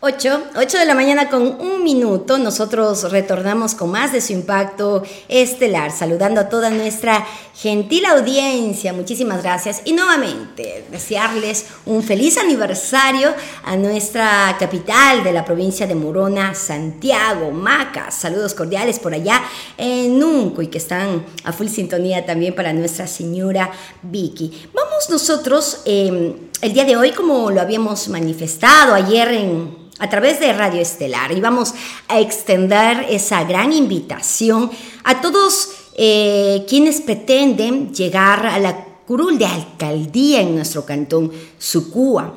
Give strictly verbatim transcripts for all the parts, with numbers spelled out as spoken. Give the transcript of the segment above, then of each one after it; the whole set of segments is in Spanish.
ocho, ocho de la mañana con un minuto, nosotros retornamos con más de Su Impacto Estelar, saludando a toda nuestra gentil audiencia, muchísimas gracias y nuevamente desearles un feliz aniversario a nuestra capital de la provincia de Morona, Santiago, Macas, saludos cordiales por allá en Nunco y que están a full sintonía también para Nuestra Señora Vicky. Vamos nosotros eh, el día de hoy, como lo habíamos manifestado ayer en a través de Radio Estelar, y vamos a extender esa gran invitación a todos eh, quienes pretenden llegar a la curul de alcaldía en nuestro cantón Sucúa.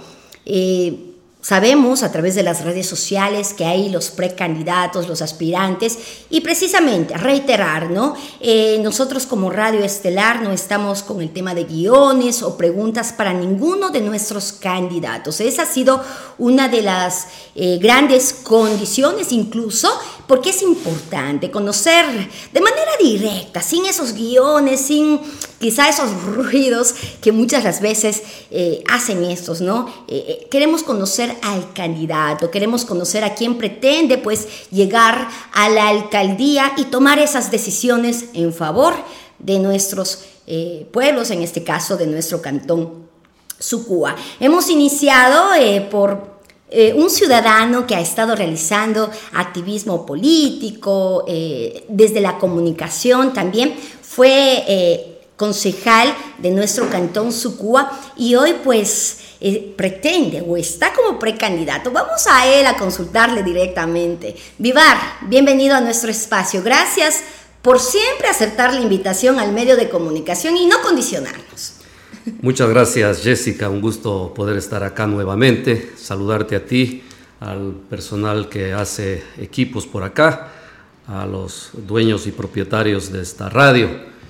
Eh, Sabemos a través de las redes sociales que hay los precandidatos, los aspirantes, y precisamente reiterar, ¿no? Eh, nosotros como Radio Estelar no estamos con el tema de guiones o preguntas para ninguno de nuestros candidatos. Esa ha sido una de las eh, grandes condiciones, incluso porque es importante conocer de manera directa, sin esos guiones, sin quizá esos ruidos que muchas las veces eh, hacen estos, ¿no? Eh, eh, queremos conocer al candidato, queremos conocer a quien pretende pues llegar a la alcaldía y tomar esas decisiones en favor de nuestros eh, pueblos, en este caso de nuestro cantón Sucúa. Hemos iniciado eh, por Eh, un ciudadano que ha estado realizando activismo político, eh, desde la comunicación también, fue eh, concejal de nuestro cantón Sucúa y hoy pues eh, pretende o está como precandidato. Vamos a él a consultarle directamente. Vivar, bienvenido a nuestro espacio. Gracias por siempre aceptar la invitación al medio de comunicación y no condicionarnos. Muchas gracias, Jessica, un gusto poder estar acá nuevamente, saludarte a ti, al personal que hace equipos por acá, a los dueños y propietarios de esta radio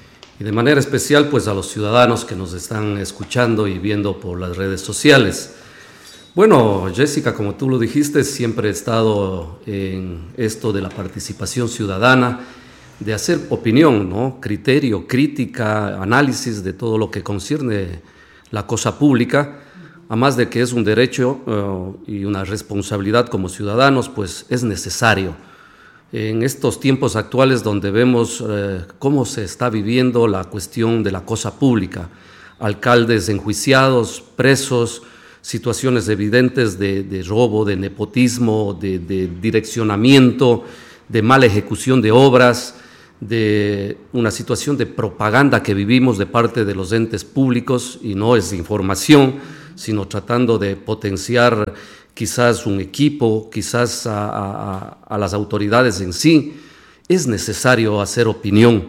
y de manera especial pues a los ciudadanos que nos están escuchando y viendo por las redes sociales. Bueno, Jessica, como tú lo dijiste, siempre he estado en esto de la participación ciudadana, de hacer opinión, ¿no? Criterio, crítica, análisis de todo lo que concierne la cosa pública, además de que es un derecho uh, y una responsabilidad como ciudadanos, pues es necesario. En estos tiempos actuales donde vemos uh, cómo se está viviendo la cuestión de la cosa pública, alcaldes enjuiciados, presos, situaciones evidentes de, de robo, de nepotismo, de, de direccionamiento, de mala ejecución de obras, de una situación de propaganda que vivimos de parte de los entes públicos, y no es información, sino tratando de potenciar quizás un equipo, quizás a, a, a las autoridades en sí. Es necesario hacer opinión.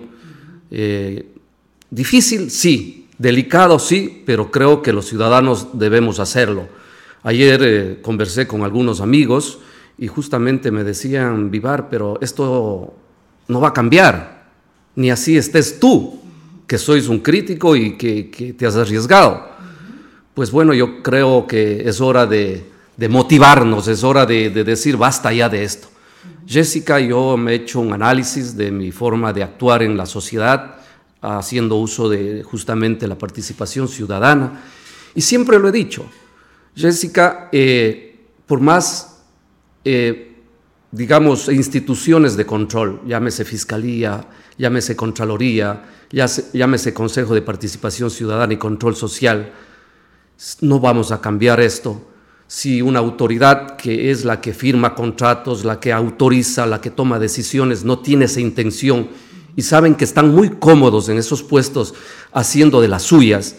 Eh, difícil, sí, delicado, sí, pero creo que los ciudadanos debemos hacerlo. Ayer eh, conversé con algunos amigos y justamente me decían, Vivar, pero esto no va a cambiar, ni así estés tú, que sois un crítico y que, que te has arriesgado. Pues bueno, yo creo que es hora de, de motivarnos, es hora de, de decir basta ya de esto. Jessica, yo me he hecho un análisis de mi forma de actuar en la sociedad, haciendo uso de justamente la participación ciudadana, y siempre lo he dicho, Jessica, eh, por más eh, digamos, instituciones de control, llámese Fiscalía, llámese Contraloría, llámese Consejo de Participación Ciudadana y Control Social, no vamos a cambiar esto si una autoridad que es la que firma contratos, la que autoriza, la que toma decisiones, no tiene esa intención y saben que están muy cómodos en esos puestos haciendo de las suyas.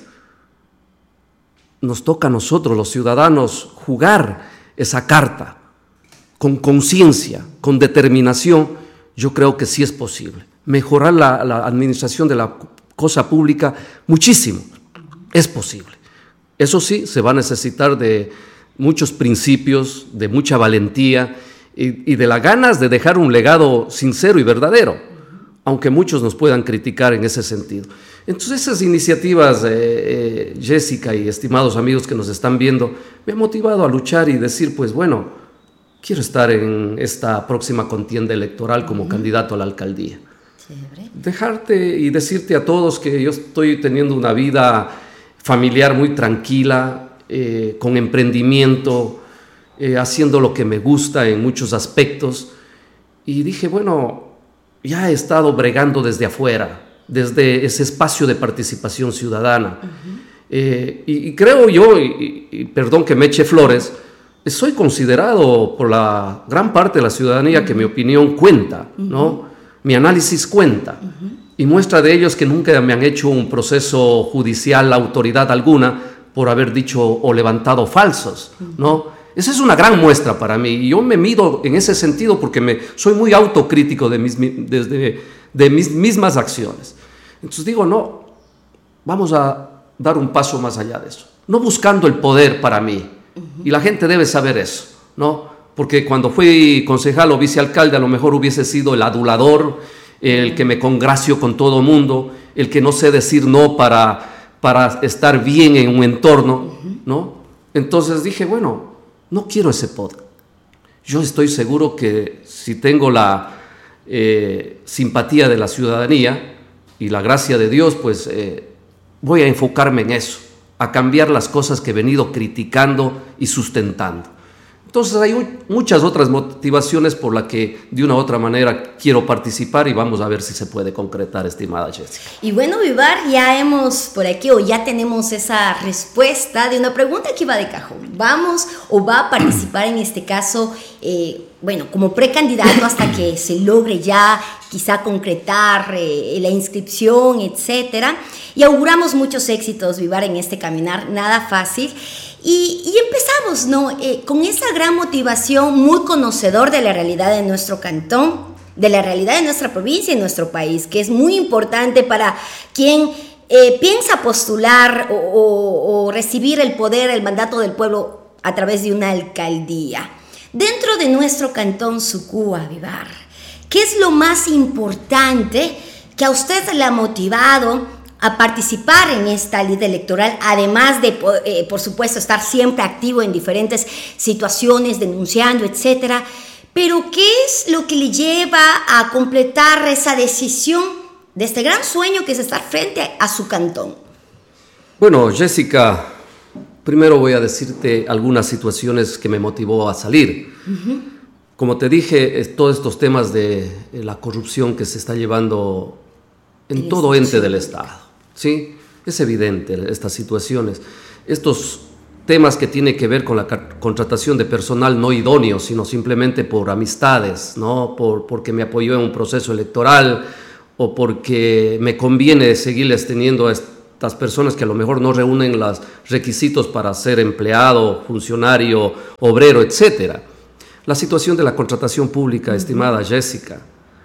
Nos toca a nosotros, los ciudadanos, jugar esa carta con conciencia, con determinación. Yo creo que sí es posible mejorar la, la administración de la cosa pública muchísimo, es posible. Eso sí, se va a necesitar de muchos principios, de mucha valentía y, y de las ganas de dejar un legado sincero y verdadero, aunque muchos nos puedan criticar en ese sentido. Entonces esas iniciativas, eh, eh, Jessica y estimados amigos que nos están viendo, me han motivado a luchar y decir, pues bueno, quiero estar en esta próxima contienda electoral como uh-huh. candidato a la alcaldía. Chévere. Dejarte y decirte a todos que yo estoy teniendo una vida familiar muy tranquila, eh, con emprendimiento, eh, haciendo lo que me gusta en muchos aspectos. Y dije, bueno, ya he estado bregando desde afuera, desde ese espacio de participación ciudadana. Uh-huh. eh, y, y creo yo, y, y perdón que me eche flores, soy considerado por la gran parte de la ciudadanía uh-huh. que mi opinión cuenta, uh-huh. ¿no? Mi análisis cuenta. Uh-huh. Y muestra de ello es que nunca me han hecho un proceso judicial, autoridad alguna, por haber dicho o levantado falsos, ¿no? Esa es una gran muestra para mí, y yo me mido en ese sentido porque me, soy muy autocrítico de mis, desde, de mis mismas acciones. Entonces digo, no, vamos a dar un paso más allá de eso, no buscando el poder para mí, uh-huh. y la gente debe saber eso, ¿no? Porque cuando fui concejal o vicealcalde a lo mejor hubiese sido el adulador, el que me congracio con todo el mundo, el que no sé decir no para, para estar bien en un entorno, ¿no? Entonces dije, bueno, no quiero ese poder. Yo estoy seguro que si tengo la eh, simpatía de la ciudadanía y la gracia de Dios, pues eh, voy a enfocarme en eso, a cambiar las cosas que he venido criticando y sustentando. Entonces hay muchas otras motivaciones por las que de una u otra manera quiero participar y vamos a ver si se puede concretar, estimada Jessica. Y bueno, Vivar, ya hemos por aquí o ya tenemos esa respuesta de una pregunta que va de cajón. ¿Vamos o va a participar en este caso, eh, bueno, como precandidato hasta que se logre ya quizá concretar eh, la inscripción, etcétera? Y auguramos muchos éxitos, Vivar, en este caminar, nada fácil. Y, y empezamos, ¿no? Eh, con esa gran motivación, muy conocedor de la realidad de nuestro cantón, de la realidad de nuestra provincia y nuestro país, que es muy importante para quien eh, piensa postular o, o, o recibir el poder, el mandato del pueblo a través de una alcaldía. Dentro de nuestro cantón Sucúa, Vivar, ¿qué es lo más importante que a usted le ha motivado a participar en esta lid electoral, además de, eh, por supuesto, estar siempre activo en diferentes situaciones, denunciando, etcétera? Pero, ¿qué es lo que le lleva a completar esa decisión de este gran sueño que es estar frente a, a su cantón? Bueno, Jessica, primero voy a decirte algunas situaciones que me motivó a salir. Uh-huh. Como te dije, es, todos estos temas de eh, la corrupción que se está llevando en todo ente del Estado. Sí, es evidente estas situaciones, estos temas que tienen que ver con la contratación de personal no idóneo, sino simplemente por amistades, ¿no? Por, porque me apoyó en un proceso electoral o porque me conviene seguirles teniendo a estas personas que a lo mejor no reúnen los requisitos para ser empleado, funcionario, obrero, etcétera. La situación de la contratación pública, uh-huh. estimada Jessica,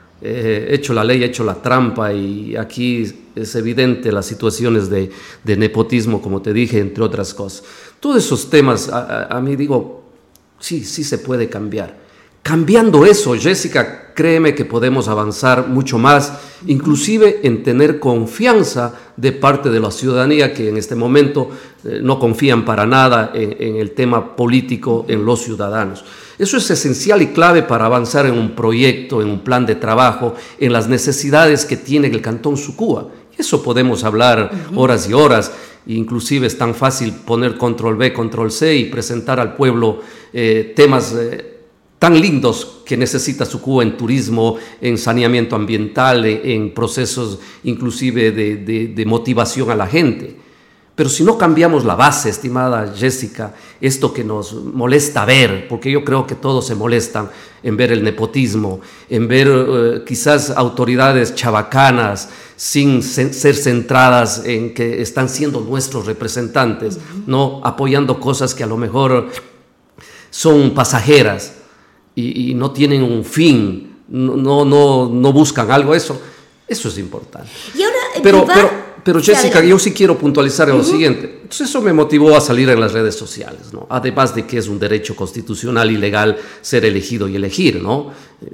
he eh, hecho la ley, he hecho la trampa y aquí es evidente las situaciones de, de nepotismo, como te dije, entre otras cosas. Todos esos temas, a, a, a mí digo, sí, sí se puede cambiar. Cambiando eso, Jessica, créeme que podemos avanzar mucho más, inclusive en tener confianza de parte de la ciudadanía que en este momento eh, no confían para nada en, en el tema político, en los ciudadanos. Eso es esencial y clave para avanzar en un proyecto, en un plan de trabajo, en las necesidades que tiene el Cantón Sucúa. Eso podemos hablar uh-huh. horas y horas, inclusive es tan fácil poner control B, control C y presentar al pueblo eh, temas eh, tan lindos que necesita Sucúa en turismo, en saneamiento ambiental, en, en procesos inclusive de, de, de motivación a la gente. Pero si no cambiamos la base, estimada Jessica, esto que nos molesta ver, porque yo creo que todos se molestan en ver el nepotismo, en ver eh, quizás autoridades chabacanas sin ser centradas en que están siendo nuestros representantes, uh-huh. no apoyando cosas que a lo mejor son pasajeras y, y no tienen un fin, no, no, no buscan algo, eso, eso es importante. Y ahora, pero, pero, Pero Jessica, yo sí quiero puntualizar en uh-huh. lo siguiente. Entonces eso me motivó a salir en las redes sociales, ¿no? Además de que es un derecho constitucional y legal ser elegido y elegir, ¿no?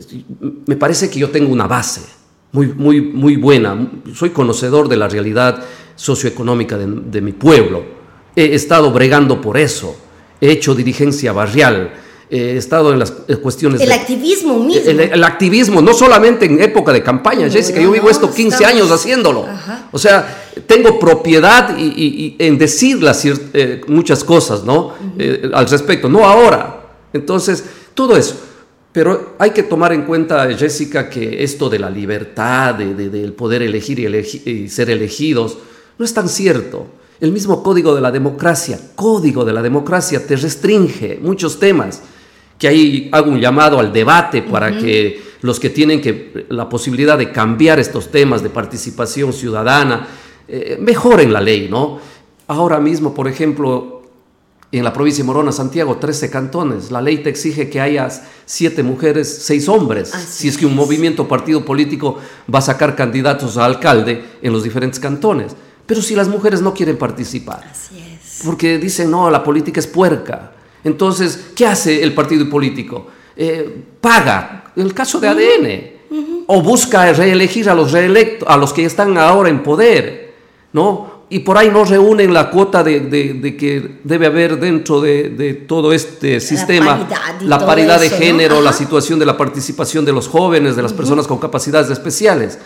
Me parece que yo tengo una base muy, muy, muy buena. Soy conocedor de la realidad socioeconómica de, de mi pueblo. He estado bregando por eso. He hecho dirigencia barrial. He estado en las cuestiones... El de, activismo mismo. El, el activismo, no solamente en época de campaña, no, Jessica, yo vivo no, esto quince estamos... años haciéndolo. Ajá. O sea, tengo propiedad y, y, y en decir las, eh, muchas cosas, ¿no? Uh-huh. eh, al respecto, no ahora, Entonces, todo eso. Pero hay que tomar en cuenta, Jessica, que esto de la libertad, de, de, del poder elegir y, elegi- y ser elegidos, no es tan cierto. El mismo código de la democracia, código de la democracia te restringe muchos temas, que ahí hago un llamado al debate para uh-huh. que los que tienen que, la posibilidad de cambiar estos temas de participación ciudadana, eh, mejoren la ley, ¿no? Ahora mismo, por ejemplo, en la provincia de Morona, Santiago, trece cantones, la ley te exige que haya siete mujeres, seis hombres, Así si es que un movimiento partido político va a sacar candidatos a alcalde en los diferentes cantones. Pero si las mujeres no quieren participar, Así es. porque dicen, no, la política es puerca. Entonces, ¿qué hace el partido político? Eh, paga, en el caso de A D N, uh-huh. o busca reelegir a los reelectos, a los que están ahora en poder, ¿no? Y por ahí no reúnen la cuota de, de, de que debe haber dentro de, de todo este sistema, la paridad, la paridad eso, de género, ¿no? la situación de la participación de los jóvenes, de las uh-huh. personas con capacidades especiales.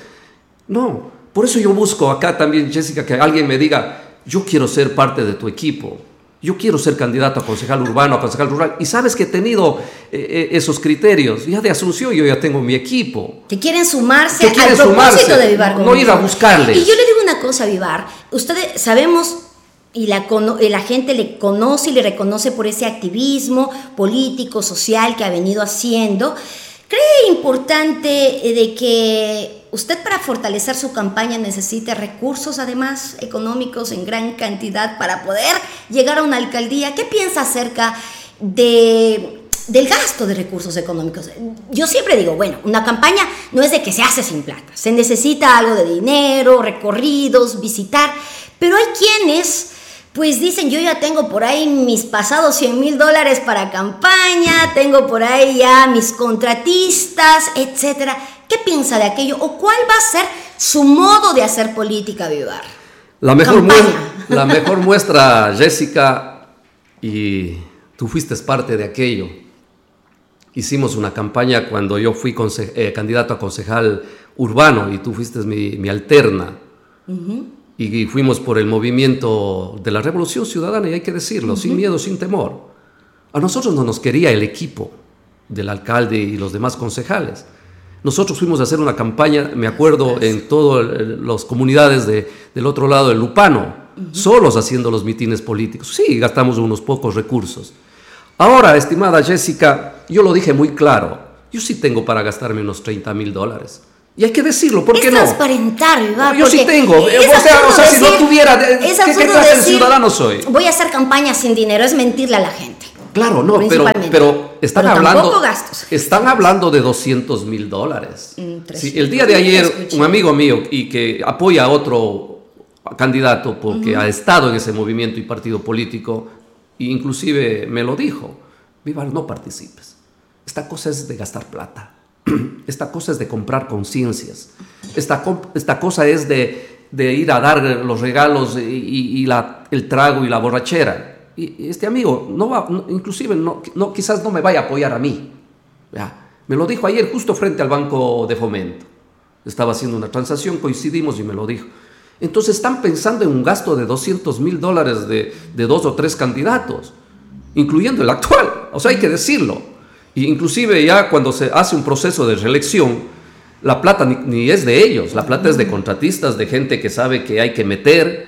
No. Por eso yo busco acá también, Jessica, que alguien me diga, yo quiero ser parte de tu equipo, yo quiero ser candidato a concejal urbano, a concejal rural, y sabes que he tenido eh, esos criterios, ya de Asunción yo ya tengo mi equipo. Que quieren sumarse que quieren al propósito sumarse, de Vivar. No ir a buscarles. Y yo le digo una cosa, Vivar, ustedes sabemos, y la, la gente le conoce y le reconoce por ese activismo político, social que ha venido haciendo. ¿Cree importante de que usted para fortalecer su campaña necesite recursos, además económicos en gran cantidad para poder llegar a una alcaldía? ¿Qué piensa acerca de, del gasto de recursos económicos? Yo siempre digo, bueno, una campaña no es de que se hace sin plata, se necesita algo de dinero, recorridos, visitar, pero hay quienes pues dicen, yo ya tengo por ahí mis pasados cien mil dólares para campaña, tengo por ahí ya mis contratistas, etcétera. ¿Qué piensa de aquello? ¿O cuál va a ser su modo de hacer política, Vivar? La mejor, muestra, la mejor muestra, Jessica, y tú fuiste parte de aquello. Hicimos una campaña cuando yo fui conse- eh, candidato a concejal urbano y tú fuiste mi, mi alterna. Uh-huh. Y fuimos por el movimiento de la Revolución Ciudadana, y hay que decirlo, uh-huh. sin miedo, sin temor. A nosotros no nos quería el equipo del alcalde y los demás concejales. Nosotros fuimos a hacer una campaña, me acuerdo, en todas las comunidades de, del otro lado del Lupano, uh-huh. solos haciendo los mitines políticos. Sí, gastamos unos pocos recursos. Ahora, estimada Jessica, yo lo dije muy claro, yo sí tengo para gastarme unos treinta mil dólares. Y hay que decirlo, ¿por qué no? Es transparentar, Vivar. No, yo sí tengo. O sea, o sea si no tuviera, ¿qué, qué clase de ciudadano soy? Voy a hacer campaña sin dinero, es mentirle a la gente. Claro, no, pero, pero están pero hablando, gastos. están hablando de doscientos mil dólares. Mm, sí, el día de ayer, un amigo mío y que apoya a otro candidato porque uh-huh. ha estado en ese movimiento y partido político, e inclusive me lo dijo, Vivar, no participes. Esta cosa es de gastar plata. Esta cosa es de comprar conciencias. Esta, esta cosa es de, de ir a dar los regalos y, y, y la, el trago y la borrachera. Y este amigo, no va, no, inclusive no, no, quizás no me vaya a apoyar a mí. Ya, me lo dijo ayer justo frente al Banco de Fomento. Estaba haciendo una transacción, coincidimos y me lo dijo. Entonces están pensando en un gasto de doscientos mil dólares de, de dos o tres candidatos, incluyendo el actual. O sea, hay que decirlo. Y inclusive ya cuando se hace un proceso de reelección, la plata ni, ni es de ellos, la plata es de contratistas, de gente que sabe que hay que meter.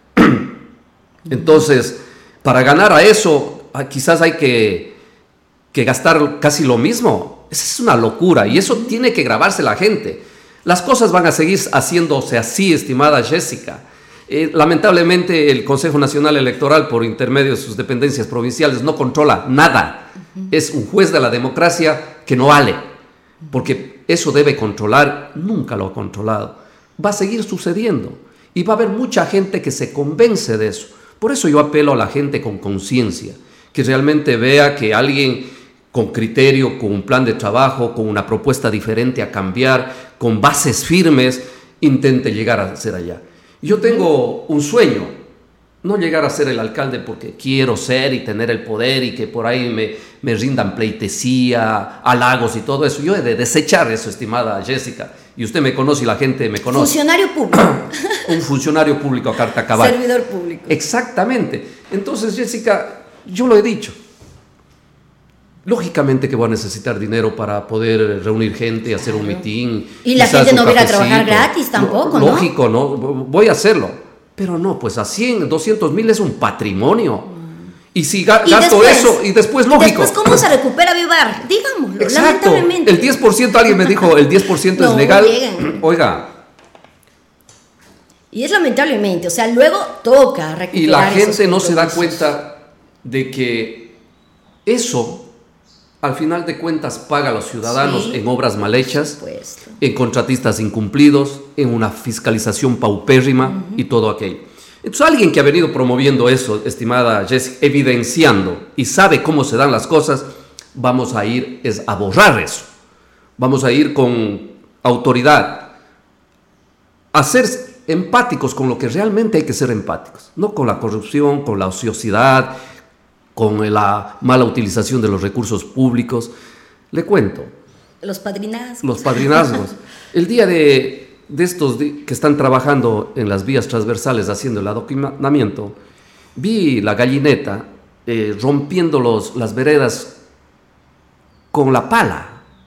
Entonces, para ganar a eso, quizás hay que, que gastar casi lo mismo. Esa es una locura y eso tiene que grabarse la gente. Las cosas van a seguir haciéndose así, estimada Jessica. Eh, lamentablemente el Consejo Nacional Electoral, por intermedio de sus dependencias provinciales, no controla nada. Uh-huh. Es un juez de la democracia que no vale, porque eso debe controlar, nunca lo ha controlado. Va a seguir sucediendo y va a haber mucha gente que se convence de eso. Por eso yo apelo a la gente con conciencia, que realmente vea que alguien con criterio, con un plan de trabajo, con una propuesta diferente a cambiar, con bases firmes, intente llegar a ser allá. Yo tengo un sueño, no llegar a ser el alcalde porque quiero ser y tener el poder y que por ahí me, me rindan pleitesía, halagos y todo eso. Yo he de desechar eso, estimada Jessica. Y usted me conoce y la gente me conoce. Funcionario público. Un funcionario público a carta cabal. Servidor público. Exactamente. Entonces, Jessica, yo lo he dicho. lógicamente que voy a necesitar dinero para poder reunir gente, hacer un mitin. Y la gente no viene a trabajar gratis tampoco, ¿no? Lógico, ¿no? Voy a hacerlo. Pero no, pues a cien, doscientos mil es un patrimonio. Y si ga- ¿Y gasto después, eso, y después, lógico. Después, ¿cómo se recupera Vivar? Digámoslo, exacto. Lamentablemente. El diez por ciento, alguien me dijo, el diez por ciento no, es legal. Llegan. Oiga. Y es lamentablemente, o sea, luego toca recuperar. Y la gente no se da cuenta de que eso, al final de cuentas, paga a los ciudadanos sí, en obras mal hechas, en contratistas incumplidos, en una fiscalización paupérrima uh-huh. y todo aquello. Entonces, alguien que ha venido promoviendo eso, estimada Jessica, evidenciando y sabe cómo se dan las cosas, vamos a ir es a borrar eso. Vamos a ir con autoridad a ser empáticos con lo que realmente hay que ser empáticos, no con la corrupción, con la ociosidad, con la mala utilización de los recursos públicos. Le cuento. Los padrinazgos. Los padrinazgos. El día de, de estos de, que están trabajando en las vías transversales haciendo el adoquinamiento, vi la gallineta eh, rompiendo los, las veredas con la pala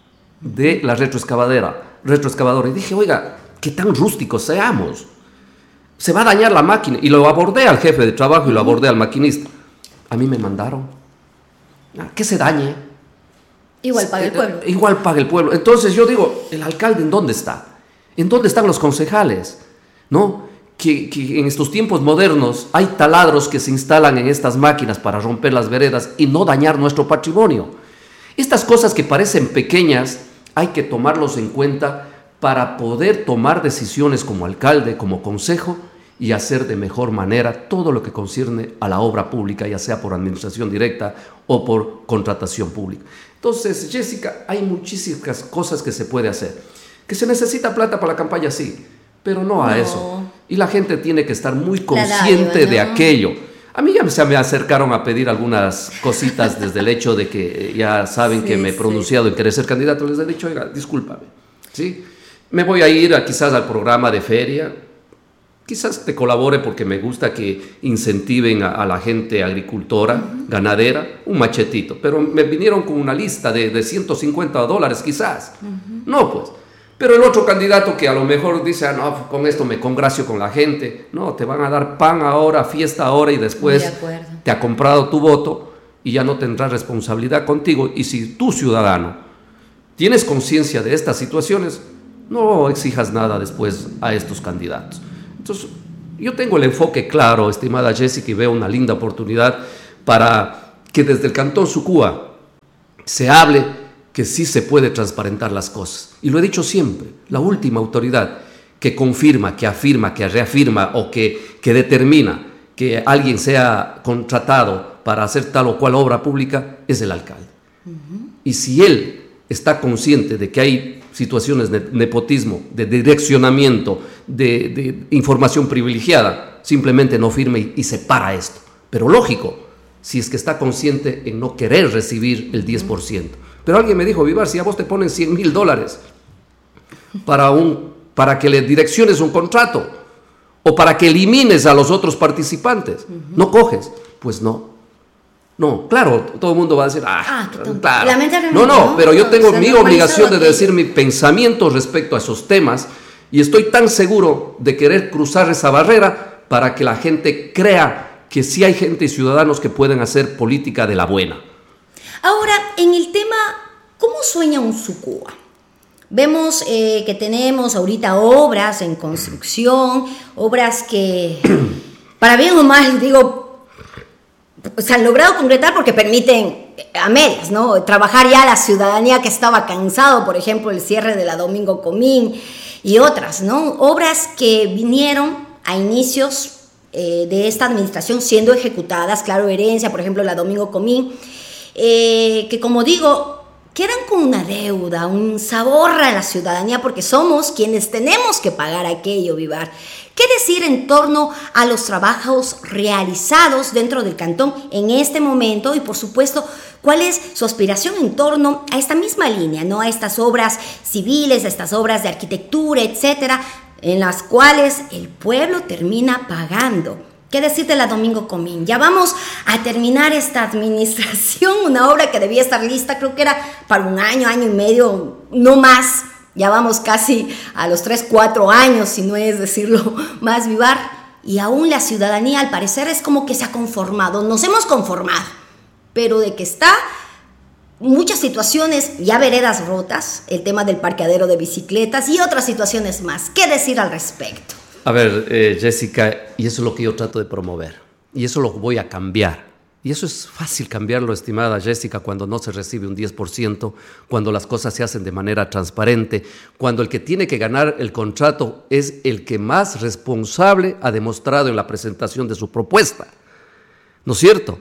de la retroexcavadora, retroexcavadora. Y dije, oiga, qué tan rústicos seamos. Se va a dañar la máquina. Y lo abordé al jefe de trabajo y lo abordé al maquinista. A mí me mandaron. Que se dañe. Igual paga el pueblo. Eh, igual paga el pueblo. Entonces yo digo, ¿el alcalde en dónde está? ¿En dónde están los concejales? ¿No? Que, que en estos tiempos modernos hay taladros que se instalan en estas máquinas para romper las veredas y no dañar nuestro patrimonio. Estas cosas que parecen pequeñas hay que tomarlos en cuenta para poder tomar decisiones como alcalde, como consejo y hacer de mejor manera todo lo que concierne a la obra pública, ya sea por administración directa o por contratación pública. Entonces, Jessica, hay muchísimas cosas que se puede hacer. Que se necesita plata para la campaña, sí, pero no a no. eso. Y la gente tiene que estar muy consciente dádiva, ¿no? de aquello. A mí ya se me acercaron a pedir algunas cositas desde el hecho de que ya saben sí, que me he pronunciado sí. en querer ser candidato. Les he dicho, oiga, discúlpame, ¿sí? Me voy a ir a, quizás al programa de feria, quizás te colabore porque me gusta que incentiven a, a la gente agricultora, uh-huh. ganadera, un machetito, pero me vinieron con una lista de, de ciento cincuenta dólares quizás, uh-huh. no pues, pero el otro candidato que a lo mejor dice, ah, no, con esto me congracio con la gente, no, te van a dar pan ahora, fiesta ahora y después de te ha comprado tu voto y ya no tendrás responsabilidad contigo. Y si tú, ciudadano, tienes conciencia de estas situaciones, no exijas nada después a estos candidatos. Entonces, yo tengo el enfoque claro, estimada Jessica, y veo una linda oportunidad para que desde el Cantón Sucúa se hable que sí se puede transparentar las cosas. Y lo he dicho siempre, la última autoridad que confirma, que afirma, que reafirma o que, que determina que alguien sea contratado para hacer tal o cual obra pública es el alcalde. Uh-huh. Y si él está consciente de que hay situaciones de nepotismo, de direccionamiento, de, de información privilegiada, simplemente no firme y, y se para esto. Pero lógico, si es que está consciente en no querer recibir el diez por ciento. Pero alguien me dijo, Vivar, si a vos te ponen cien mil dólares para, un, para que le direcciones un contrato o para que elimines a los otros participantes, uh-huh. ¿no coges? Pues no. No, claro, todo el mundo va a decir, ah, ah claro. No, no, pero yo tengo mi obligación de decir mi pensamiento respecto a esos temas y estoy tan seguro de querer cruzar esa barrera para que la gente crea que sí hay gente y ciudadanos que pueden hacer política de la buena. Ahora, en el tema, ¿cómo sueña un Sucúa? Vemos eh, que tenemos ahorita obras en construcción, obras que, para bien o mal, digo, se han logrado concretar porque permiten a medias, ¿no? Trabajar ya la ciudadanía que estaba cansado, por ejemplo, el cierre de la Domingo Comín y otras, ¿no? Obras que vinieron a inicios eh, de esta administración siendo ejecutadas, claro, herencia, por ejemplo, la Domingo Comín, eh, que como digo, quedan con una deuda, un sabor a la ciudadanía porque somos quienes tenemos que pagar aquello, Vivar. ¿Qué decir en torno a los trabajos realizados dentro del cantón en este momento? Y por supuesto, ¿cuál es su aspiración en torno a esta misma línea, ¿no? A estas obras civiles, a estas obras de arquitectura, etcétera, en las cuales el pueblo termina pagando? ¿Qué decir de la Domingo Comín? Ya vamos a terminar esta administración, una obra que debía estar lista, creo que era para un año, año y medio, no más. Ya vamos casi a los tres, cuatro años, si no es decirlo más vivar. Y aún la ciudadanía, al parecer, es como que se ha conformado. Nos hemos conformado, pero de que está muchas situaciones, ya veredas rotas, el tema del parqueadero de bicicletas y otras situaciones más. ¿Qué decir al respecto? A ver, eh, Jessica, y eso es lo que yo trato de promover, y eso lo voy a cambiar. Y eso es fácil cambiarlo, estimada Jessica, cuando no se recibe un diez por ciento, cuando las cosas se hacen de manera transparente, cuando el que tiene que ganar el contrato es el que más responsable ha demostrado en la presentación de su propuesta. ¿No es cierto?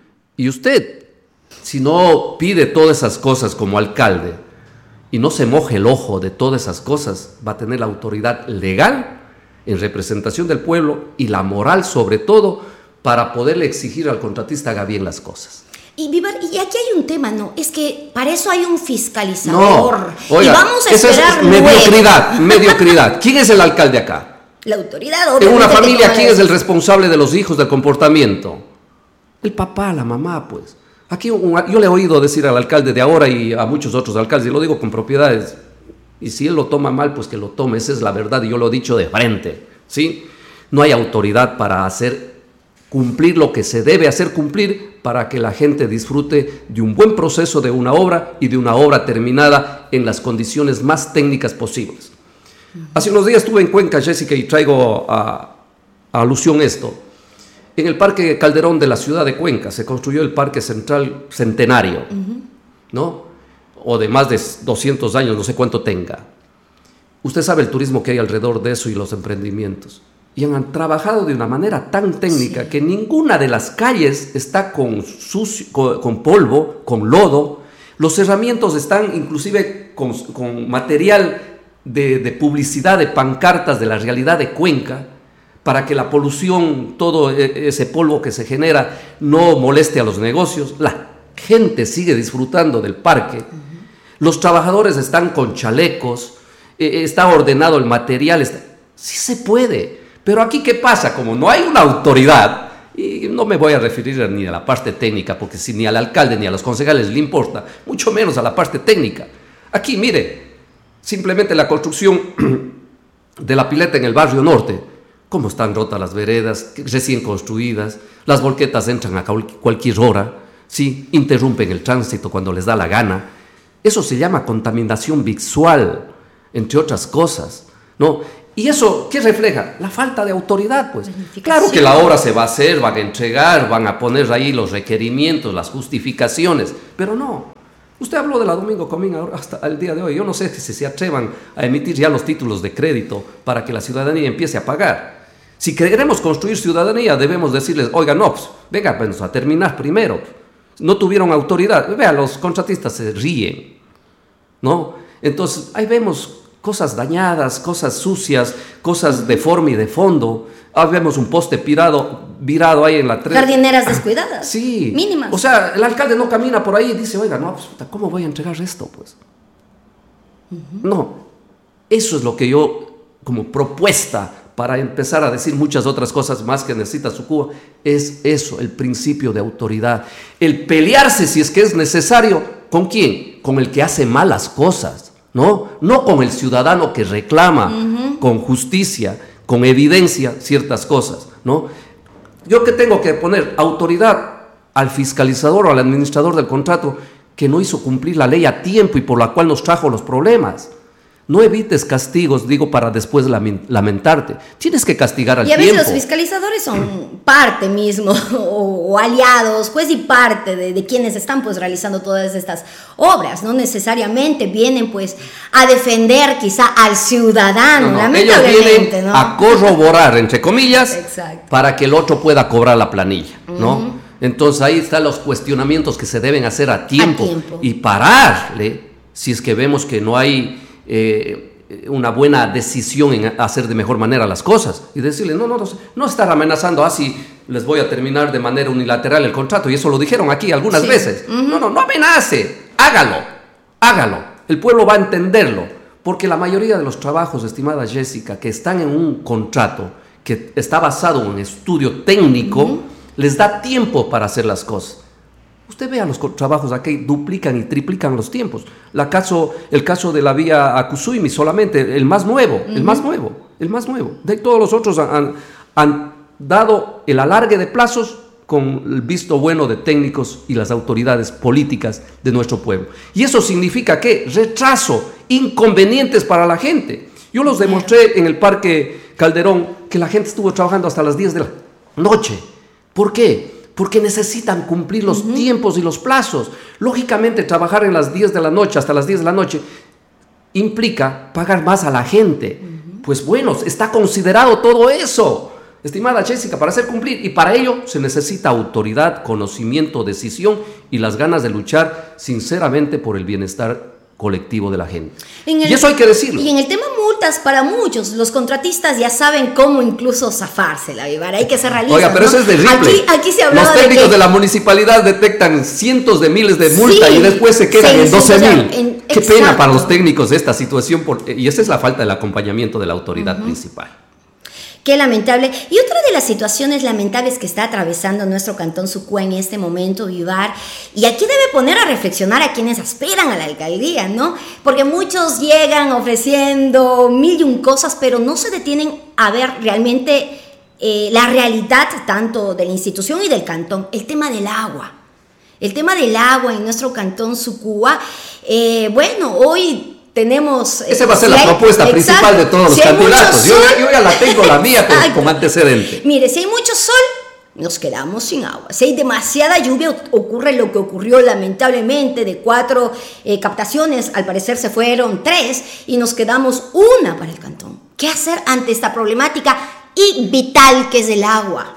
Y usted, si no pide todas esas cosas como alcalde y no se moje el ojo de todas esas cosas, va a tener la autoridad legal en representación del pueblo y la moral sobre todo para poderle exigir al contratista haga bien las cosas. Y, Vivar, y aquí hay un tema, ¿no? Es que para eso hay un fiscalizador. No, oiga, y vamos a esa esperar es mediocridad, mediocridad. ¿Quién es el alcalde acá? La autoridad, en una familia, ¿quién es el responsable de los hijos, del comportamiento? El papá, la mamá, pues. Aquí un, yo le he oído decir al alcalde de ahora y a muchos otros alcaldes, y lo digo con propiedades, y si él lo toma mal, pues que lo tome, esa es la verdad, y yo lo he dicho de frente, ¿sí? No hay autoridad para hacer cumplir lo que se debe hacer cumplir para que la gente disfrute de un buen proceso de una obra y de una obra terminada en las condiciones más técnicas posibles. Hace unos días estuve en Cuenca, Jessica, y traigo a, a alusión esto. En el Parque Calderón de la ciudad de Cuenca se construyó el Parque Central Centenario, uh-huh. ¿no? O de más de doscientos años, no sé cuánto tenga. Usted sabe el turismo que hay alrededor de eso y los emprendimientos. Y han trabajado de una manera tan técnica sí. que ninguna de las calles está con, sucio, con, con polvo, con lodo. Los cerramientos están inclusive con, con material de, de publicidad, de pancartas de la realidad de Cuenca, para que la polución, todo ese polvo que se genera, no moleste a los negocios. La gente sigue disfrutando del parque. Uh-huh. Los trabajadores están con chalecos, eh, está ordenado el material. Está... Sí se puede. Pero aquí, ¿qué pasa? Como no hay una autoridad, y no me voy a referir ni a la parte técnica, porque si ni al alcalde ni a los concejales le importa, mucho menos a la parte técnica. Aquí, mire, simplemente la construcción de la pileta en el barrio norte, cómo están rotas las veredas, recién construidas, las volquetas entran a cualquier hora, ¿sí? Interrumpen el tránsito cuando les da la gana. Eso se llama contaminación visual, entre otras cosas, ¿no? ¿Y eso qué refleja? La falta de autoridad, pues. Claro que la obra se va a hacer, van a entregar, van a poner ahí los requerimientos, las justificaciones, pero no. Usted habló de la Domingo Comín hasta el día de hoy. Yo no sé si se atrevan a emitir ya los títulos de crédito para que la ciudadanía empiece a pagar. Si queremos construir ciudadanía, debemos decirles, oiga, no, pues, venga, pues, a terminar primero. No tuvieron autoridad. Vea, los contratistas se ríen, ¿no? Entonces, ahí vemos cosas dañadas, cosas sucias, cosas de forma y de fondo. Ah, vemos un poste pirado, virado ahí en la tres. Jardineras descuidadas. Sí. Mínimas. O sea, el alcalde no camina por ahí y dice, oiga, no, pues, ¿cómo voy a entregar esto? Pues. Uh-huh. No. Eso es lo que yo, como propuesta, para empezar a decir muchas otras cosas más que necesita Sucúa, es eso, el principio de autoridad. El pelearse si es que es necesario, ¿con quién? Con el que hace malas cosas. ¿No? No con el ciudadano que reclama uh-huh. con justicia, con evidencia ciertas cosas, ¿no? Yo que tengo que poner autoridad al fiscalizador o al administrador del contrato que no hizo cumplir la ley a tiempo y por la cual nos trajo los problemas. No evites castigos, digo, para después lamentarte. Tienes que castigar al tiempo. Y a veces tiempo. Los fiscalizadores son parte mismo, o, o aliados, pues, y parte de, de quienes están, pues, realizando todas estas obras. No necesariamente vienen, pues, a defender quizá al ciudadano. No, no, ellos vienen ¿no? a corroborar, entre comillas, Exacto. para que el otro pueda cobrar la planilla, ¿no? Uh-huh. Entonces, ahí están los cuestionamientos que se deben hacer a tiempo. A tiempo. Y pararle, si es que vemos que no hay... Eh, una buena decisión en hacer de mejor manera las cosas y decirle, no, no, no, no estar amenazando así, les voy a terminar de manera unilateral el contrato, y eso lo dijeron aquí algunas sí. veces. Uh-huh. No, no, no amenace, hágalo, hágalo, el pueblo va a entenderlo, porque la mayoría de los trabajos, estimada Jessica, que están en un contrato, que está basado en estudio técnico, uh-huh. les da tiempo para hacer las cosas. Usted vea los trabajos aquí, duplican y triplican los tiempos. La caso, el caso de la vía a Cusuimi solamente, el más nuevo, uh-huh. el más nuevo, el más nuevo. De todos los otros han, han dado el alargue de plazos con el visto bueno de técnicos y las autoridades políticas de nuestro pueblo. Y eso significa que retraso, inconvenientes para la gente. Yo los demostré en el Parque Calderón que la gente estuvo trabajando hasta las diez de la noche. ¿Por qué? Porque necesitan cumplir los uh-huh. tiempos y los plazos. Lógicamente, trabajar en las diez de la noche hasta las diez de la noche implica pagar más a la gente. Uh-huh. Pues bueno, está considerado todo eso. Estimada Jessica, para hacer cumplir, y para ello se necesita autoridad, conocimiento, decisión y las ganas de luchar sinceramente por el bienestar colectivo de la gente. El, y eso hay que decirlo. Y en el tema multas, para muchos, los contratistas ya saben cómo incluso zafársela, Vivar. Hay que ser realistas. Oiga, pero ¿no? Eso es terrible. Aquí, aquí se hablaba los técnicos de, que... de la municipalidad detectan cientos de miles de multas sí, y después se quedan sí, en doce mil. En, Qué exacto. pena para los técnicos esta situación, por, y esa es la falta del acompañamiento de la autoridad uh-huh. principal. Qué lamentable. Y otra de las situaciones lamentables que está atravesando nuestro cantón Sucúa en este momento, Vivar, y aquí debe poner a reflexionar a quienes aspiran a la alcaldía, ¿no? Porque muchos llegan ofreciendo mil y un cosas, pero no se detienen a ver realmente eh, la realidad tanto de la institución y del cantón. El tema del agua. El tema del agua en nuestro cantón Sucúa. Eh, bueno, hoy... Tenemos... Esa va a ser la hay, propuesta exacto, principal de todos los si candidatos. Yo, yo ya la tengo, la mía, pero como antecedente. Mire, si hay mucho sol, nos quedamos sin agua. Si hay demasiada lluvia, ocurre lo que ocurrió lamentablemente, de cuatro eh, captaciones, al parecer se fueron tres, y nos quedamos una para el cantón. ¿Qué hacer ante esta problemática y vital que es el agua?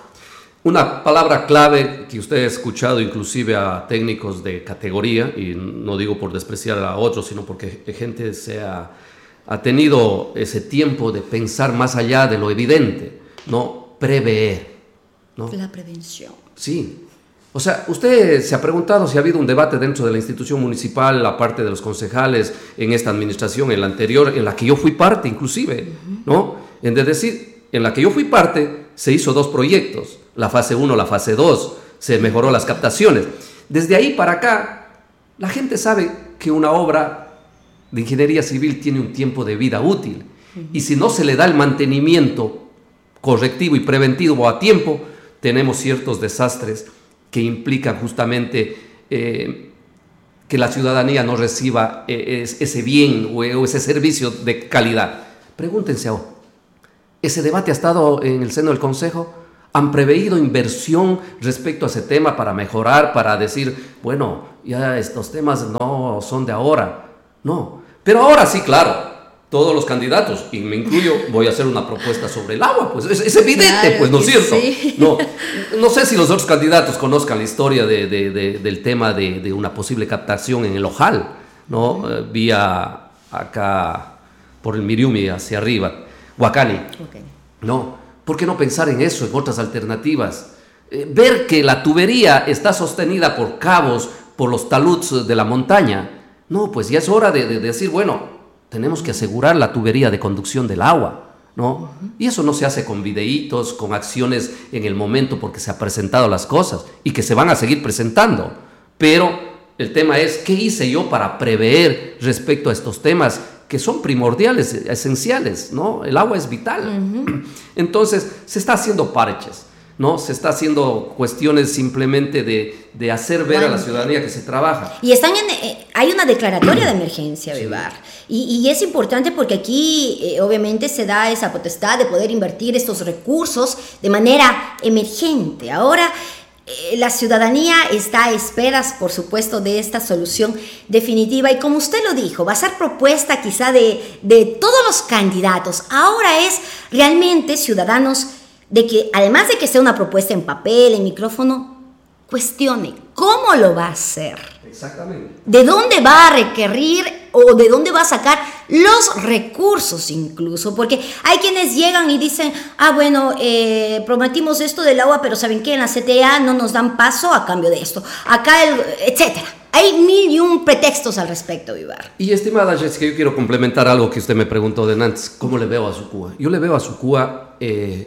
Una palabra clave que usted ha escuchado inclusive a técnicos de categoría, y no digo por despreciar a otros, sino porque gente se ha, ha tenido ese tiempo de pensar más allá de lo evidente, ¿no? Prever, ¿no? La prevención. Sí. O sea, usted se ha preguntado si ha habido un debate dentro de la institución municipal, aparte de los concejales, en esta administración, en la anterior, en la que yo fui parte inclusive, uh-huh. ¿no? En de decir, en la que yo fui parte, se hizo dos proyectos, la fase uno, la fase dos, se mejoró las captaciones. Desde ahí para acá, la gente sabe que una obra de ingeniería civil tiene un tiempo de vida útil, uh-huh. y si no se le da el mantenimiento correctivo y preventivo a tiempo, tenemos ciertos desastres que implican justamente eh, que la ciudadanía no reciba eh, ese bien o ese servicio de calidad. Pregúntense ahora. ¿Ese debate ha estado en el seno del Consejo? ¿Han preveído inversión respecto a ese tema para mejorar, para decir, bueno, ya estos temas no son de ahora? No. Pero ahora sí, claro, todos los candidatos, y me incluyo, voy a hacer una propuesta sobre el agua, pues es, es evidente, claro, pues, ¿no es cierto? Sí. No, no sé si los otros candidatos conozcan la historia de, de, de, del tema de, de una posible captación en el Ojal, ¿no? Uh-huh. Vía acá, por el Miriumi hacia arriba. Huacani, okay. No, ¿por qué no pensar en eso, en otras alternativas? Eh, ver que la tubería está sostenida por cabos, por los taluds de la montaña, no, pues ya es hora de, de, de decir, bueno, tenemos que asegurar la tubería de conducción del agua, ¿no? Uh-huh. Y eso no se hace con videitos, con acciones en el momento porque se han presentado las cosas y que se van a seguir presentando, pero el tema es, ¿qué hice yo para prever respecto a estos temas que son primordiales, esenciales, ¿no? El agua es vital. Uh-huh. Entonces, se está haciendo parches, ¿no? Se está haciendo cuestiones simplemente de, de hacer ver bueno. a la ciudadanía que se trabaja. Y están en, eh, hay una declaratoria de emergencia, Vivar. Sí. Y, y es importante porque aquí, eh, obviamente, se da esa potestad de poder invertir estos recursos de manera emergente. Ahora, Eh, la ciudadanía está a esperas, por supuesto, de esta solución definitiva y como usted lo dijo, va a ser propuesta quizá de, de todos los candidatos. Ahora es realmente, ciudadanos, de que además de que sea una propuesta en papel, en micrófono, cuestione cómo lo va a hacer. Exactamente. ¿De dónde va a requerir o de dónde va a sacar los recursos incluso? Porque hay quienes llegan y dicen, ah, bueno, eh, prometimos esto del agua, pero ¿saben qué? En la C T A no nos dan paso a cambio de esto. Acá, el, etcétera. Hay mil y un pretextos al respecto, Vivar. Y estimada Jessica, yo quiero complementar algo que usted me preguntó de antes. ¿Cómo le veo a Sucúa? Yo le veo a Sucúa eh,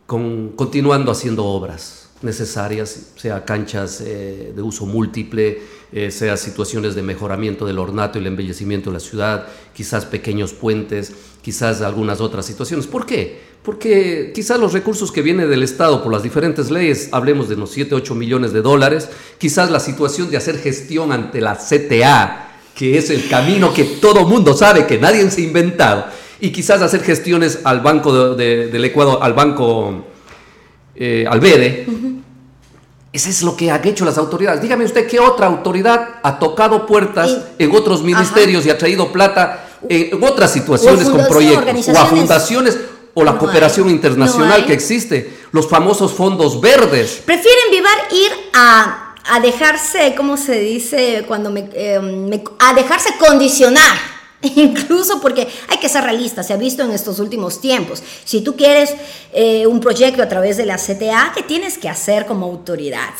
con, continuando haciendo obras necesarias, sea canchas eh, de uso múltiple, eh, sea situaciones de mejoramiento del ornato y el embellecimiento de la ciudad, quizás pequeños puentes, quizás algunas otras situaciones. ¿Por qué? Porque quizás los recursos que vienen del Estado por las diferentes leyes, hablemos de unos siete, ocho millones de dólares, quizás la situación de hacer gestión ante la C T A, que es el camino que todo mundo sabe, que nadie se ha inventado, y quizás hacer gestiones al Banco de, de, del Ecuador, al Banco eh, al B E D E. Uh-huh. Eso es lo que han hecho las autoridades. Dígame usted qué otra autoridad ha tocado puertas y, en otros ministerios, ajá, y ha traído plata en otras situaciones con proyectos, o a fundaciones, o la no cooperación hay, internacional no que existe, los famosos fondos verdes. Prefieren, Vivar, ir a, a dejarse, ¿cómo se dice? Cuando me, eh, me, a dejarse condicionar. Incluso porque hay que ser realistas, se ha visto en estos últimos tiempos. Si tú quieres eh, un proyecto a través de la C T A, ¿qué tienes que hacer como autoridad?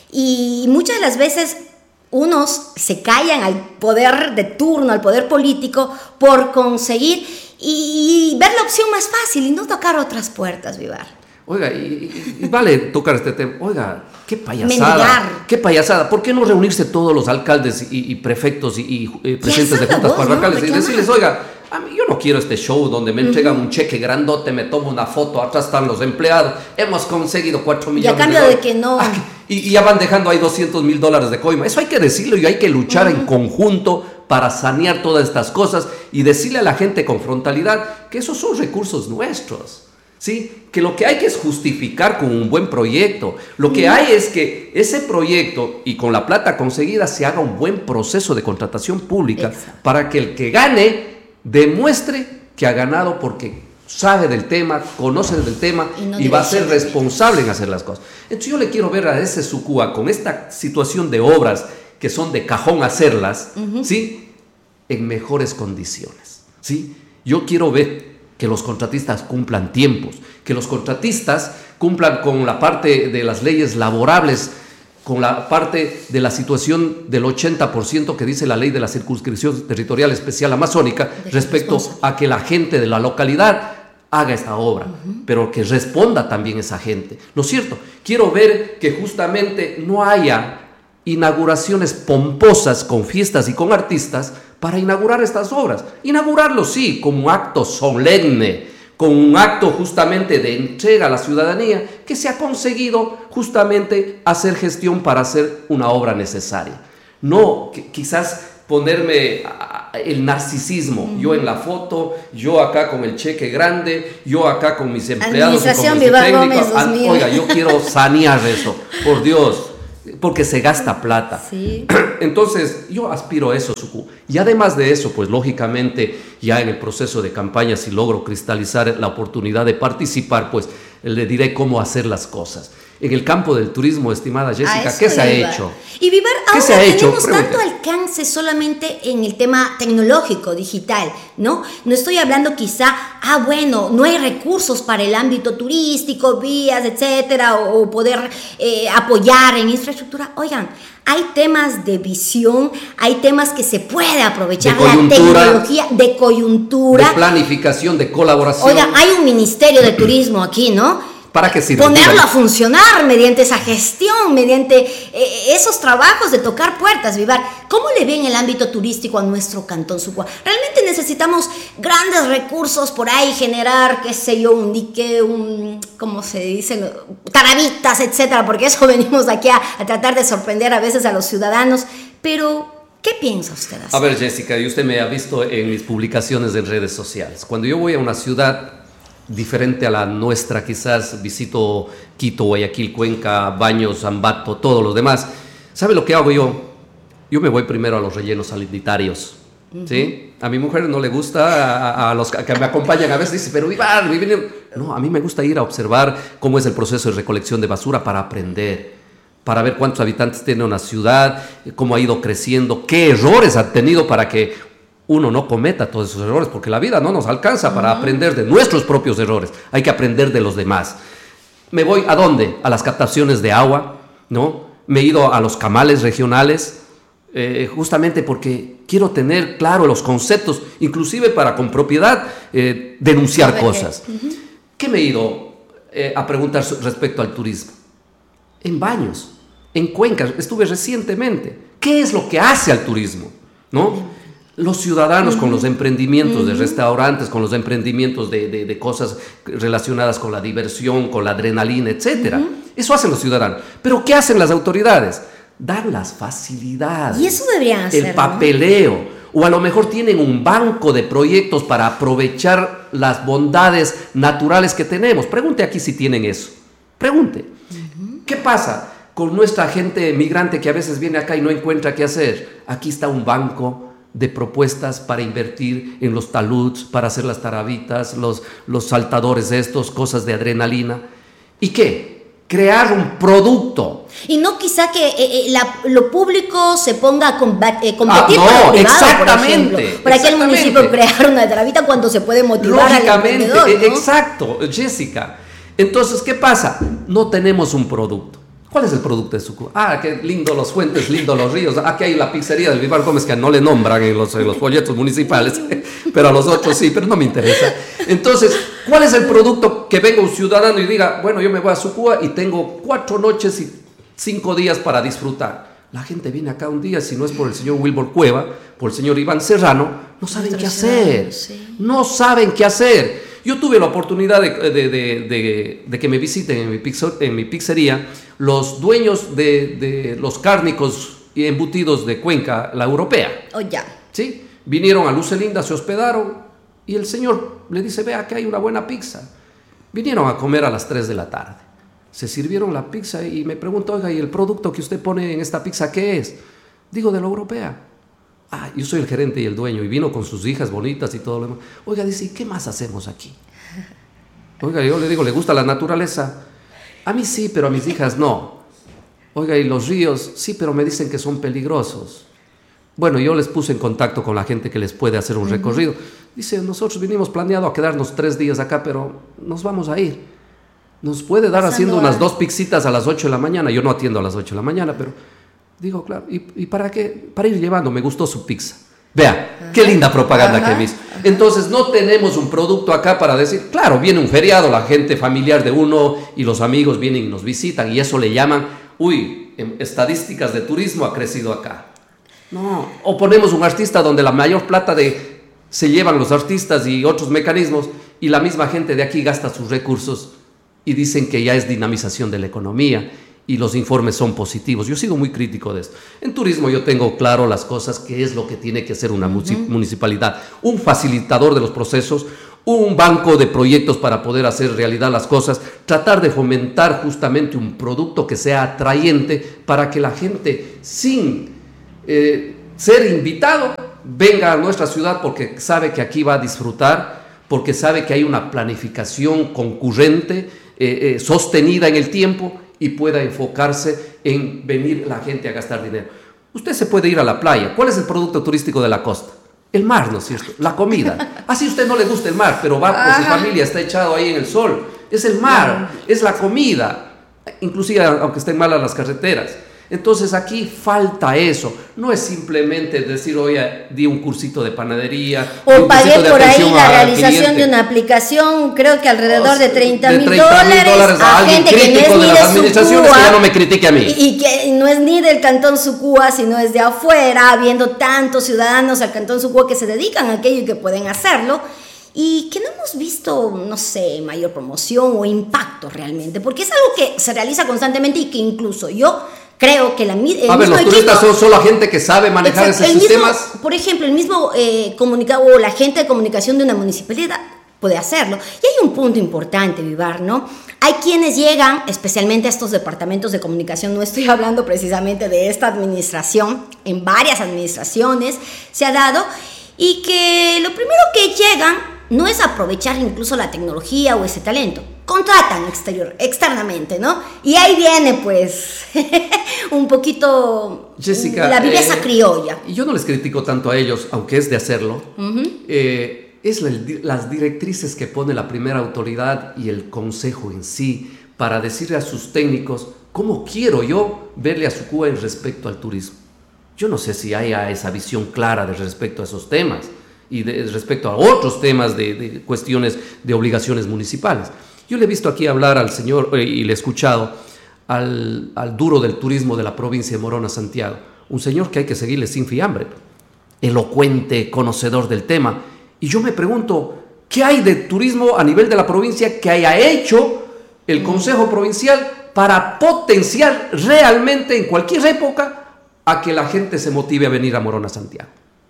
Y muchas de las veces unos se callan al poder de turno, al poder político, por conseguir y, y ver la opción más fácil y no tocar otras puertas, Vivar. Oiga, y, y, y vale tocar este tema. Oiga, qué payasada. Mendigar. Qué payasada. ¿Por qué no reunirse todos los alcaldes y, y prefectos y, y eh, presidentes de juntas parroquiales, ¿no?, y decirles, oiga, a mí yo no quiero este show donde me entregan uh-huh. un cheque grandote, me tomo una foto, atrás están los empleados, hemos conseguido cuatro millones de dólares. Y a cambio de, de que no... Ah, y, y ya van dejando ahí doscientos mil dólares de coima. Eso hay que decirlo y hay que luchar uh-huh. en conjunto para sanear todas estas cosas y decirle a la gente con frontalidad que esos son recursos nuestros. ¿Sí? Que lo que hay que es justificar con un buen proyecto. Lo que hay es que ese proyecto y con la plata conseguida se haga un buen proceso de contratación pública. Exacto. Para que el que gane demuestre que ha ganado porque sabe del tema, conoce del tema y, no y va a ser responsable en hacer las cosas. Entonces yo le quiero ver a ese Sucúa con esta situación de obras que son de cajón hacerlas, uh-huh. ¿sí? En mejores condiciones, ¿sí? Yo quiero ver que los contratistas cumplan tiempos, que los contratistas cumplan con la parte de las leyes laborables, con la parte de la situación del ochenta por ciento que dice la ley de la circunscripción territorial especial amazónica respecto a que la gente de la localidad haga esta obra, uh-huh. pero que responda también esa gente, ¿no es cierto? Quiero ver que justamente no haya inauguraciones pomposas con fiestas y con artistas para inaugurar estas obras. Inaugurarlo sí, como un acto solemne, con un acto justamente de entrega a la ciudadanía que se ha conseguido justamente hacer gestión para hacer una obra necesaria. No que, quizás ponerme el narcisismo, uh-huh. yo en la foto, yo acá con el cheque grande, yo acá con mis empleados, Administración y con mis técnicos. Ah, oiga, yo quiero sanear eso, por Dios. Porque se gasta plata. Sí. Entonces, yo aspiro a eso, Sucú. Y además de eso, pues lógicamente, ya en el proceso de campaña, si logro cristalizar la oportunidad de participar, pues le diré cómo hacer las cosas. En el campo del turismo, estimada Jessica, ¿qué se ha hecho? Y Vivar, ¿Qué ahora se ha hecho? tenemos tanto alcance solamente en el tema tecnológico, digital, ¿no? No estoy hablando quizá, ah, bueno, no hay recursos para el ámbito turístico, vías, etcétera, o, o poder eh, apoyar en infraestructura. Oigan, hay temas de visión, hay temas que se puede aprovechar, la tecnología de coyuntura. De planificación, de colaboración. Oigan, hay un ministerio de turismo aquí, ¿no? ¿Para qué sirve? Ponerlo a funcionar mediante esa gestión, mediante eh, esos trabajos de tocar puertas, Vivar. ¿Cómo le ve en el ámbito turístico a nuestro Cantón Sucúa? Realmente necesitamos grandes recursos por ahí, generar, qué sé yo, un dique, un, ¿cómo se dice? Tarabitas, etcétera, porque eso venimos aquí a, a tratar de sorprender a veces a los ciudadanos. Pero, ¿qué piensa usted así? A ver, Jessica, y usted me ha visto en mis publicaciones en redes sociales. Cuando yo voy a una ciudad diferente a la nuestra, quizás visito Quito, Guayaquil, Cuenca, Baños, Ambato, todos los demás. ¿Sabe lo que hago yo? Yo me voy primero a los rellenos sanitarios, uh-huh. ¿sí? A mi mujer no le gusta, a, a los que me acompañan a veces dice, pero Iván, no, a mí me gusta ir a observar cómo es el proceso de recolección de basura para aprender, para ver cuántos habitantes tiene una ciudad, cómo ha ido creciendo, qué errores ha tenido para que uno no cometa todos esos errores, porque la vida no nos alcanza uh-huh. para aprender de nuestros propios errores, hay que aprender de los demás. Me voy ¿a dónde? A las captaciones de agua, ¿no? Me he ido a los camales regionales, eh, justamente porque quiero tener claro los conceptos, inclusive para con propiedad eh, denunciar cosas. Uh-huh. ¿Qué me he ido? eh, a preguntar respecto al turismo. En Baños, en Cuenca, estuve recientemente. ¿Qué es lo que hace al turismo? ¿No? Los ciudadanos uh-huh. con los emprendimientos uh-huh. de restaurantes, con los emprendimientos de, de, de cosas relacionadas con la diversión, con la adrenalina, etcétera. Uh-huh. Eso hacen los ciudadanos. Pero ¿qué hacen las autoridades? Dan las facilidades. Y eso deberían hacer, el papeleo. ¿No? O a lo mejor tienen un banco de proyectos para aprovechar las bondades naturales que tenemos. Pregunte aquí si tienen eso. Pregunte. Uh-huh. ¿Qué pasa con nuestra gente migrante que a veces viene acá y no encuentra qué hacer? Aquí está un banco de propuestas para invertir en los taluds, para hacer las tarabitas, los, los saltadores estos, cosas de adrenalina. ¿Y qué? Crear un producto. Y no quizá que eh, la, lo público se ponga a combat, eh, competir ah, no, con lo privado, exactamente, por ejemplo. Para que el municipio crear una tarabita cuando se puede motivar al emprendedor, ¿no? Exacto, Jessica. Entonces, ¿qué pasa? No tenemos un producto. ¿Cuál es el producto de Sucúa? Ah, qué lindo los fuentes, lindo los ríos. Aquí hay la pizzería del Vivar Gómez que no le nombran en los, en los folletos municipales, pero a los otros sí, pero no me interesa. Entonces, ¿cuál es el producto que venga un ciudadano y diga, bueno, yo me voy a Sucúa y tengo cuatro noches y cinco días para disfrutar? La gente viene acá un día, si no es por el señor Wilbur Cueva, por el señor Iván Serrano, no saben qué hacer. No saben qué hacer. Yo tuve la oportunidad de, de, de, de, de que me visiten en mi, pizzo, en mi pizzería los dueños de, de los cárnicos y embutidos de Cuenca, la europea. Oh, ya. ¿Sí? Vinieron a Lucelinda, se hospedaron y el señor le dice, vea que hay una buena pizza. Vinieron a comer a las tres de la tarde. Se sirvieron la pizza y me preguntó, oiga, ¿y el producto que usted pone en esta pizza qué es? Digo, de la europea. Ah, yo soy el gerente y el dueño, y vino con sus hijas bonitas y todo lo demás. Oiga, dice, ¿y qué más hacemos aquí? Oiga, yo le digo, ¿le gusta la naturaleza? A mí sí, pero a mis hijas no. Oiga, ¿y los ríos? Sí, pero me dicen que son peligrosos. Bueno, yo les puse en contacto con la gente que les puede hacer un uh-huh. recorrido. Dice, nosotros vinimos planeado a quedarnos tres días acá, pero nos vamos a ir. Nos puede dar Pasando haciendo a... unas dos pixitas a las ocho de la mañana. Yo no atiendo a las ocho de la mañana, pero... Digo, claro, ¿y, y para qué? Para ir llevando, me gustó su pizza. Vea, ajá, qué linda propaganda ajá, que me hizo. Ajá. Entonces, no tenemos un producto acá para decir, claro, viene un feriado, la gente familiar de uno y los amigos vienen y nos visitan y eso le llaman, uy, en estadísticas de turismo ha crecido acá. No, o ponemos un artista donde la mayor plata de, se llevan los artistas y otros mecanismos y la misma gente de aquí gasta sus recursos y dicen que ya es dinamización de la economía. Y los informes son positivos. Yo he sido muy crítico de esto. En turismo yo tengo claro las cosas, qué es lo que tiene que hacer una uh-huh. municipalidad. Un facilitador de los procesos, un banco de proyectos para poder hacer realidad las cosas, tratar de fomentar justamente un producto que sea atrayente para que la gente, sin eh, ser invitado, venga a nuestra ciudad porque sabe que aquí va a disfrutar, porque sabe que hay una planificación concurrente, eh, eh, sostenida en el tiempo, y pueda enfocarse en venir la gente a gastar dinero. Usted se puede ir a la playa. ¿Cuál es el producto turístico de la costa? El mar, ¿no es cierto? La comida. Así a usted no le gusta el mar, pero va con su familia, está echado ahí en el sol. Es el mar, es la comida, inclusive aunque estén malas las carreteras. Entonces aquí falta eso, no es simplemente decir, oye, di un cursito de panadería. O pagué por ahí la realización de una aplicación, creo que alrededor de treinta mil dólares a, a gente que no es ni de, de las administraciones Sucúa, que ya no me critique a mí. Y, y que no es ni del Cantón Sucúa, sino es de afuera, habiendo tantos ciudadanos al Cantón Sucúa que se dedican a aquello y que pueden hacerlo. Y que no hemos visto, no sé, mayor promoción o impacto realmente, porque es algo que se realiza constantemente y que incluso yo creo que la, el a ver, los equipo, turistas son solo gente que sabe manejar exacto, esos sistemas. Mismo, por ejemplo, el mismo eh, comunicado o la gente de comunicación de una municipalidad puede hacerlo. Y hay un punto importante, Vivar, ¿no? Hay quienes llegan, especialmente a estos departamentos de comunicación, no estoy hablando precisamente de esta administración, en varias administraciones se ha dado, y que lo primero que llegan no es aprovechar incluso la tecnología o ese talento. Contratan exterior, externamente, ¿no? Y ahí viene, pues, un poquito Jessica, la viveza eh, criolla. Y yo no les critico tanto a ellos, aunque es de hacerlo. Uh-huh. Eh, es la, las directrices que pone la primera autoridad y el consejo en sí para decirle a sus técnicos cómo quiero yo verle a Sucúa en respecto al turismo. Yo no sé si haya esa visión clara de respecto a esos temas y de respecto a otros temas de, de cuestiones de obligaciones municipales. Yo le he visto aquí hablar al señor, eh, y le he escuchado, al, al duro del turismo de la provincia de Morona, Santiago. Un señor que hay que seguirle sin fiambre, elocuente, conocedor del tema. Y yo me pregunto, ¿qué hay de turismo a nivel de la provincia que haya hecho el Consejo Provincial para potenciar realmente en cualquier época a que la gente se motive a venir a Morona, Santiago?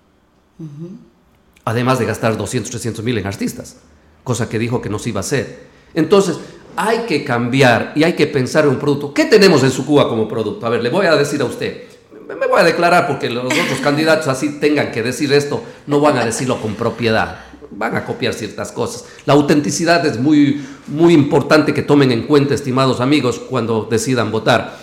Uh-huh. Además de gastar doscientos, trescientos mil en artistas, cosa que dijo que no se iba a hacer. Entonces, hay que cambiar y hay que pensar en un producto. ¿Qué tenemos en Sucúa como producto? A ver, le voy a decir a usted, me voy a declarar porque los otros candidatos así tengan que decir esto, no van a decirlo con propiedad, van a copiar ciertas cosas. La autenticidad es muy, muy importante que tomen en cuenta, estimados amigos, cuando decidan votar.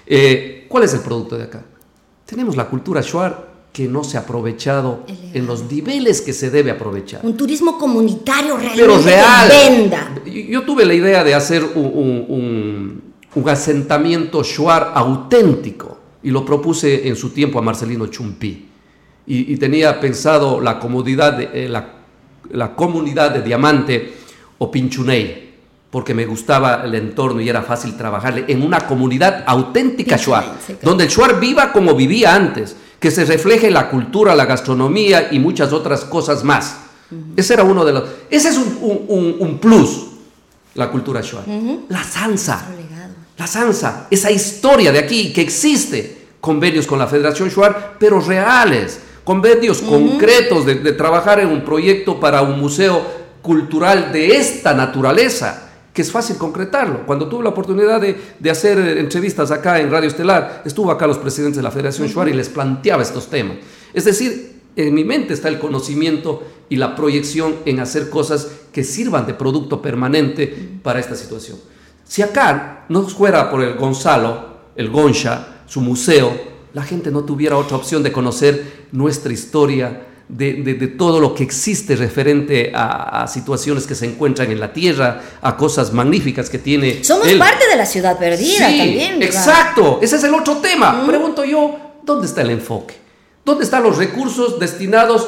Eh, ¿Cuál es el producto de acá? Tenemos la cultura shuar que no se ha aprovechado Elegante. En los niveles que se debe aprovechar. Un turismo comunitario realmente Pero real. Que venda. Yo tuve la idea de hacer un, un, un, un asentamiento shuar auténtico y lo propuse en su tiempo a Marcelino Chumpí. Y, y tenía pensado la comodidad, de, eh, la, la comunidad de Diamante o Pinchuney, porque me gustaba el entorno y era fácil trabajarle en una comunidad auténtica shuar, sí, claro. Donde el shuar viva como vivía antes, que se refleje la cultura, la gastronomía y muchas otras cosas más. Uh-huh. Ese era uno de los... Ese es un, un, un, un plus, la cultura shuar. Uh-huh. La salsa, la salsa, esa historia de aquí que existe, convenios con la Federación Shuar, pero reales, convenios uh-huh. concretos de, de trabajar en un proyecto para un museo cultural de esta naturaleza, que es fácil concretarlo. Cuando tuve la oportunidad de, de hacer entrevistas acá en Radio Estelar, estuvo acá los presidentes de la Federación uh-huh. Shuar y les planteaba estos temas. Es decir, en mi mente está el conocimiento y la proyección en hacer cosas que sirvan de producto permanente uh-huh. para esta situación. Si acá no fuera por el Gonzalo, el Goncha, su museo, la gente no tuviera otra opción de conocer nuestra historia, De, de, de todo lo que existe referente a, a situaciones que se encuentran en la tierra, a cosas magníficas que tiene. Somos él. parte de la ciudad perdida sí, también. Exacto, ese es el otro tema. Mm. Pregunto yo, ¿dónde está el enfoque? ¿Dónde están los recursos destinados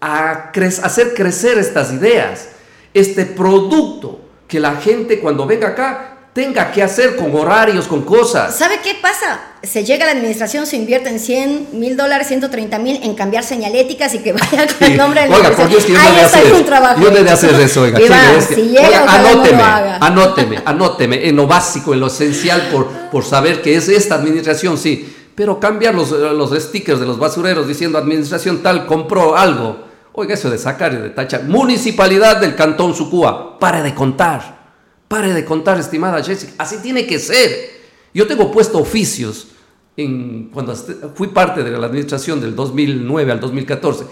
a, cre- a hacer crecer estas ideas? Este producto que la gente cuando venga acá tenga que hacer con horarios, con cosas. ¿Sabe qué pasa? Se llega a la administración, se invierte en cien mil dólares, ciento treinta mil en cambiar señaléticas y que vaya con el nombre de la Oiga, por Dios, que yo Ahí no está hacer, un trabajo. yo no de hacer eso, oiga. Va, es que, si llega, oiga, anóteme, lo haga. anóteme, anóteme, en lo básico, en lo esencial, por, por saber que es esta administración, sí. Pero cambiar los, los stickers de los basureros diciendo administración tal compró algo. Oiga, eso de sacar y de tachar. Municipalidad del Cantón Sucúa, pare de contar. Pare de contar, estimada Jessica, así tiene que ser. Yo tengo puesto oficios, en, cuando fui parte de la administración del dos mil nueve al dos mil catorce,